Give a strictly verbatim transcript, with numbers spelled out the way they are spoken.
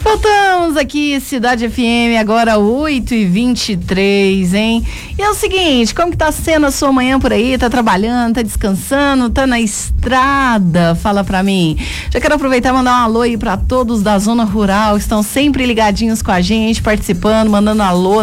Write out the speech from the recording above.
Voltamos aqui, Cidade F M, agora oito e vinte e três, hein? E é o seguinte, como que tá sendo a sua manhã por aí? Tá trabalhando, tá descansando, tá na estrada? Fala pra mim. Já quero aproveitar e mandar um alô aí pra todos da zona rural, que estão sempre ligadinhos com a gente, participando, mandando alô